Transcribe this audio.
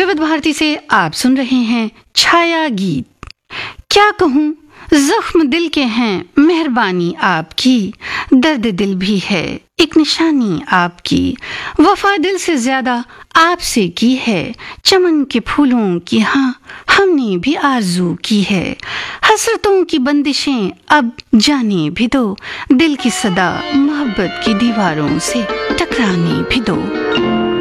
विविध भारती से आप सुन रहे हैं छाया गीत। क्या कहूँ, जख्म दिल के हैं, मेहरबानी आपकी, दर्द दिल भी है एक निशानी आपकी, वफा दिल से ज्यादा आपसे की है, चमन के फूलों की हाँ हमने भी आरज़ू की है, हसरतों की बंदिशें अब जाने भी दो, दिल की सदा मोहब्बत की दीवारों से टकराने भी दो।